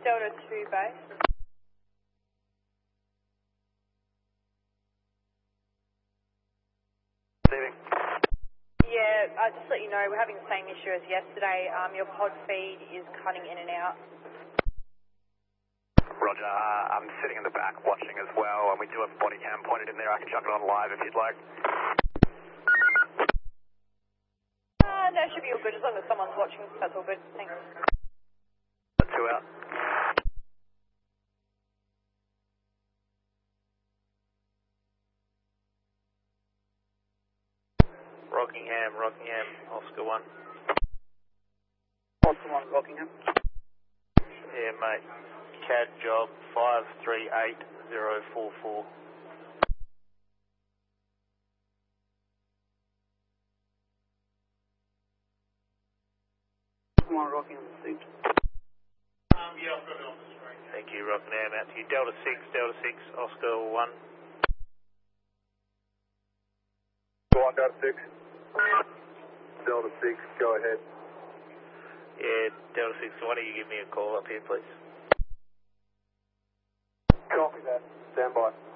Delta 2 base. Receiving. Yeah, just to let you know, we're having the same issue as yesterday. Your pod feed is cutting in and out. Roger, I'm sitting in the back watching as well, and we do have a body cam pointed in there. I can chuck it on live if you'd like. No, it should be all good as long as someone's watching. That's all good. Thanks. 2 out. Rockingham, Oscar 1. Oscar 1, Rockingham. Yeah, mate. CAD job 538044. Come on, Rockingham, received. Yeah, I've got it on the screen. Thank you, Rockingham. Out to you. Delta 6, Oscar 1. Go on, Delta 6. Delta 6, go ahead. Yeah, Delta 6, why don't you give me a call up here, please? Copy that. Stand by.